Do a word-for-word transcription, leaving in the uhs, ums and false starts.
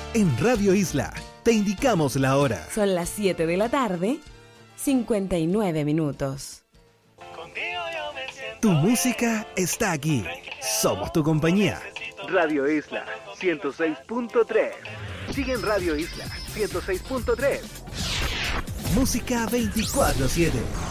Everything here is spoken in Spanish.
En Radio Isla te indicamos la hora. Son las siete de la tarde, cincuenta y nueve minutos. Tu música está aquí. Somos tu compañía. Radio Isla ciento seis punto tres. Sigue en Radio Isla ciento seis punto tres. Música veinticuatro siete.